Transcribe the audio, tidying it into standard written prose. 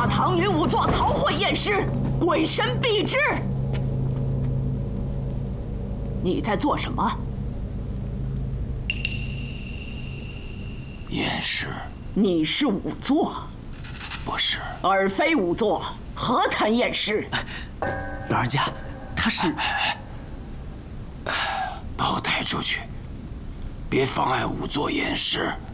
大唐女仵作曹慧验尸，鬼神必至。你在做什么？ 验尸。 你是仵作？ 不是。 尔非仵作，何谈验尸？ 老人家，他是…… 把我抬出去，别妨碍仵作验尸。